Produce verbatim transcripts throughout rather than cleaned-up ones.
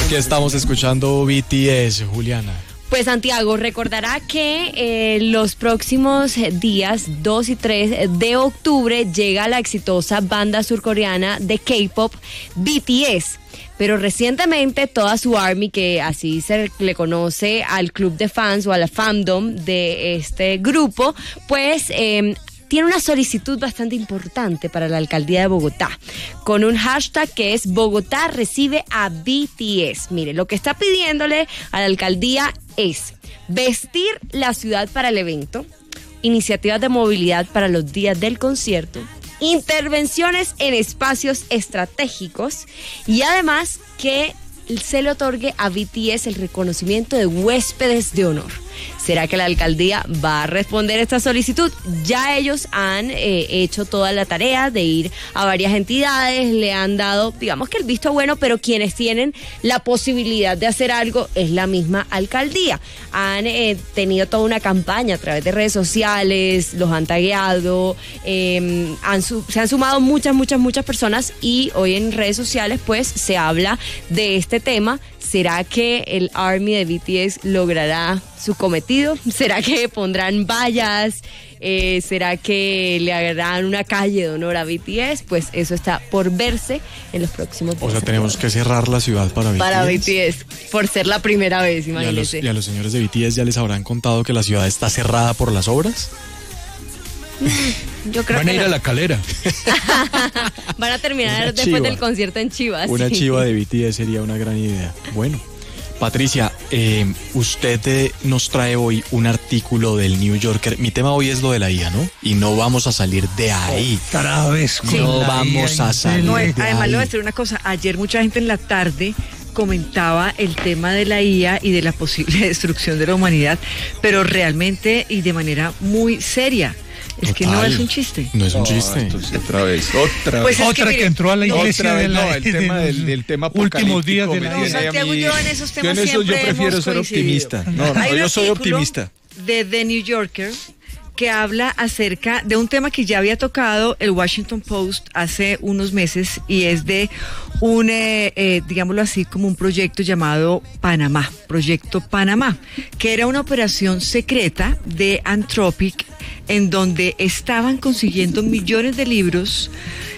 qué estamos escuchando B T S, Juliana? Pues Santiago, recordará que eh, los próximos días dos y tres de octubre llega la exitosa banda surcoreana de K-pop B T S. Pero recientemente toda su ARMY, que así se le conoce al club de fans o a la fandom de este grupo, pues eh, tiene una solicitud bastante importante para la alcaldía de Bogotá, con un hashtag que es Bogotá recibe a B T S. Mire, lo que está pidiéndole a la alcaldía es vestir la ciudad para el evento, iniciativas de movilidad para los días del concierto, intervenciones en espacios estratégicos y además que se le otorgue a B T S el reconocimiento de huéspedes de honor. ¿Será que la alcaldía va a responder esta solicitud? Ya ellos han eh, hecho toda la tarea de ir a varias entidades, le han dado, digamos que el visto bueno, pero quienes tienen la posibilidad de hacer algo es la misma alcaldía. Han eh, tenido toda una campaña a través de redes sociales, los han tagueado, eh, han su- se han sumado muchas, muchas, muchas personas y hoy en redes sociales pues se habla de este tema. ¿Será que el ARMY de B T S logrará su cometido? ¿Será que pondrán vallas? Eh, ¿Será que le harán una calle de honor a B T S? Pues eso está por verse en los próximos días. O sea, tenemos que cerrar la ciudad para B T S. Para B T S, por ser la primera vez, ¿Y a, los, imagínense. ¿Y a los señores de B T S ya les habrán contado que la ciudad está cerrada por las obras? Yo creo Van a que ir no. a la calera. Van a terminar Una después chiva. del concierto en Chivas. Una sí. chiva de B T S sería una gran idea. Bueno, Patricia, eh, usted eh, nos trae hoy un artículo del New Yorker. Mi tema hoy es lo de la I A, ¿no? Y no vamos a salir de ahí. Otra vez con No la vamos I A a salir. No, inteligente. eh, además ahí. le voy a decir una cosa, ayer mucha gente en la tarde comentaba el tema de la I A y de la posible destrucción de la humanidad, pero realmente y de manera muy seria. Es que no Total. es un chiste. No es un chiste. Entonces, otra vez, otra Pues vez. es que Otra que, mire, entró a la no, iglesia otra vez, de la- no, el de tema los del, del tema últimos días de la apocalíptico me No, tiene a Santiago y mí- yo en esos yo temas en eso yo siempre prefiero hemos ser coincidido. optimista. No, no, Hay un yo soy artículo optimista. De The New Yorker que habla acerca de un tema que ya había tocado el Washington Post hace unos meses y es de un, eh, eh, digámoslo así, como un proyecto llamado Panamá, Proyecto Panamá, que era una operación secreta de Anthropic en donde estaban consiguiendo millones de libros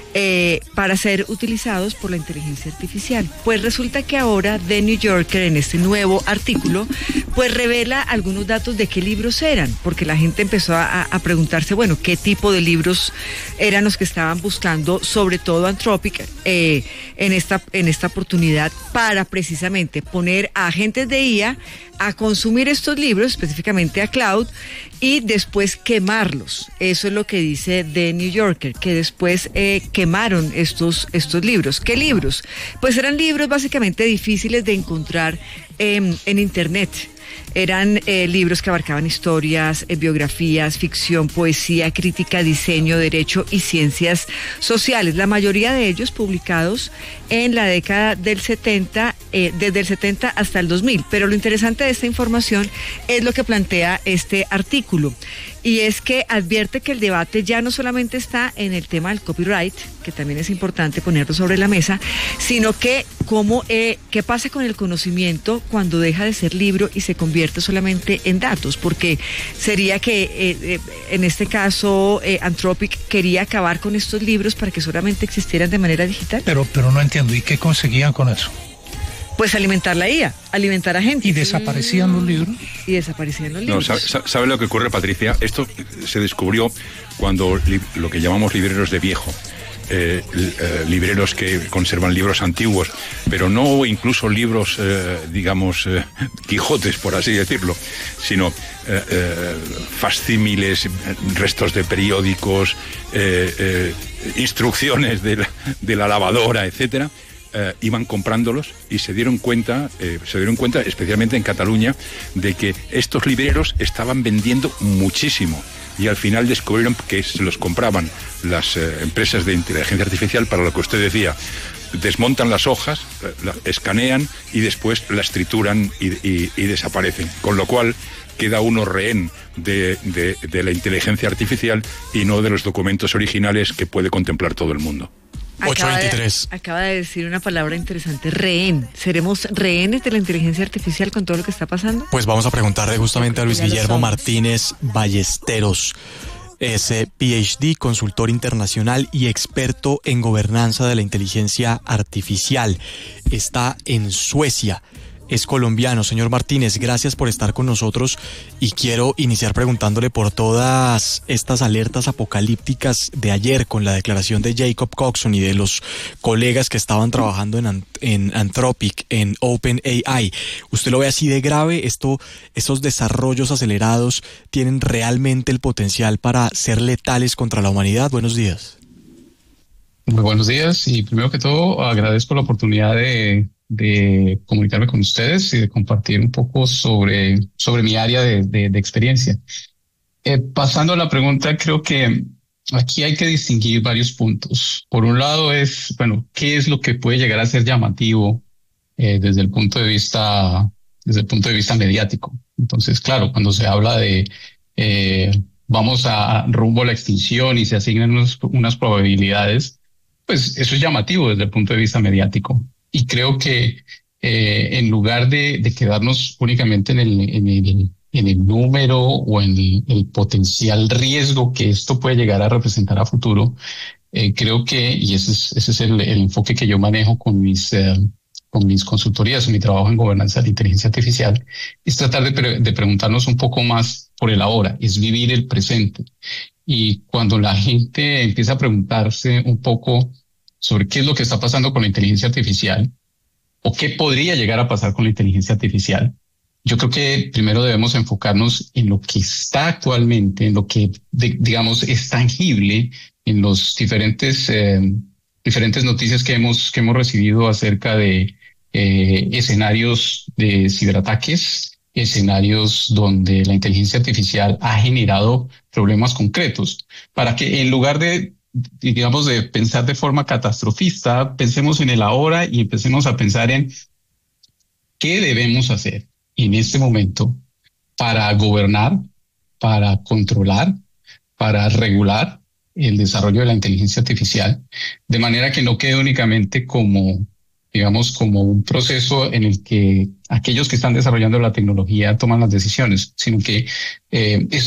eh, para ser utilizados por la inteligencia artificial. Pues resulta que ahora The New Yorker en este nuevo artículo pues revela algunos datos de qué libros eran, porque la gente empezó a, a preguntarse, bueno, qué tipo de libros eran los que estaban buscando, sobre todo Anthropic, eh, en esta, en esta oportunidad para precisamente poner a agentes de I A a consumir estos libros, específicamente a Cloud, y después quemarlos. Eso es lo que dice The New Yorker, que después eh, quemaron estos, estos libros. ¿Qué libros? Pues eran libros básicamente difíciles de encontrar eh, en Internet. Eran eh, libros que abarcaban historias, eh, biografías, ficción, poesía, crítica, diseño, derecho y ciencias sociales. La mayoría de ellos publicados en la década del setenta, eh, desde el setenta hasta el dos mil. Pero lo interesante de esta información es lo que plantea este artículo. Y es que advierte que el debate ya no solamente está en el tema del copyright, que también es importante ponerlo sobre la mesa, sino que cómo, eh, qué pasa con el conocimiento cuando deja de ser libro y se convierte solamente en datos, porque sería que eh, eh, en este caso eh, Anthropic quería acabar con estos libros para que solamente existieran de manera digital. Pero, pero no entiendo, ¿y qué conseguían con eso? Pues alimentar la I A, alimentar a gente. ¿Y desaparecían los libros? Y desaparecían los No, libros. ¿sabe, sa- sabe lo que ocurre, Patricia? Esto se descubrió cuando li- lo que llamamos libreros de viejo, eh, li- eh, libreros que conservan libros antiguos, pero no incluso libros, eh, digamos, eh, Quijotes, por así decirlo, sino eh, eh, facsímiles, eh, restos de periódicos, eh, eh, instrucciones de la, de la lavadora, etcétera. Eh, iban comprándolos y se dieron cuenta, eh, se dieron cuenta, especialmente en Cataluña, de que estos libreros estaban vendiendo muchísimo y al final descubrieron que se los compraban las eh, empresas de inteligencia artificial para lo que usted decía. Desmontan las hojas, eh, la escanean y después las trituran y, y, y desaparecen. Con lo cual queda uno rehén de, de, de la inteligencia artificial y no de los documentos originales que puede contemplar todo el mundo. ocho Acaba de, veintitrés. acaba de decir una palabra interesante, rehén. ¿Seremos rehenes de la inteligencia artificial con todo lo que está pasando? Pues vamos a preguntarle justamente a Luis Ya lo Guillermo somos. Martínez Ballesteros. Es eh, P H D, consultor internacional y experto en gobernanza de la inteligencia artificial. Está en Suecia. Es colombiano. Señor Martínez, gracias por estar con nosotros y quiero iniciar preguntándole por todas estas alertas apocalípticas de ayer con la declaración de Jacob Coxon y de los colegas que estaban trabajando en, Ant- en Anthropic, en OpenAI. ¿Usted lo ve así de grave? Esto, estos desarrollos acelerados tienen realmente el potencial para ser letales contra la humanidad. Buenos días. Muy buenos días y primero que todo agradezco la oportunidad de, de comunicarme con ustedes y de compartir un poco sobre, sobre mi área de, de, de experiencia. Eh, pasando a la pregunta, creo que aquí hay que distinguir varios puntos. Por un lado es, bueno, ¿qué es lo que puede llegar a ser llamativo eh, desde el punto de vista, desde el punto de vista mediático? Entonces, claro, cuando se habla de eh, vamos a rumbo a la extinción y se asignan unos, unas probabilidades, pues eso es llamativo desde el punto de vista mediático. Y creo que eh, en lugar de, de quedarnos únicamente en el, en el, en el número o en el, el potencial riesgo que esto puede llegar a representar a futuro, eh, creo que, y ese es, ese es el, el enfoque que yo manejo con mis, eh, con mis consultorías, en mi trabajo en gobernanza de la inteligencia artificial, es tratar de, pre- de preguntarnos un poco más por el ahora, es vivir el presente. Y cuando la gente empieza a preguntarse un poco sobre qué es lo que está pasando con la inteligencia artificial o qué podría llegar a pasar con la inteligencia artificial, yo creo que primero debemos enfocarnos en lo que está actualmente, en lo que, de, digamos, es tangible en los diferentes, eh, diferentes noticias que hemos, que hemos recibido acerca de eh, escenarios de ciberataques, escenarios donde la inteligencia artificial ha generado problemas concretos, para que en lugar de, digamos, de pensar de forma catastrofista, pensemos en el ahora y empecemos a pensar en qué debemos hacer en este momento para gobernar, para controlar, para regular el desarrollo de la inteligencia artificial, de manera que no quede únicamente como, digamos, como un proceso en el que aquellos que están desarrollando la tecnología toman las decisiones, sino que eh, es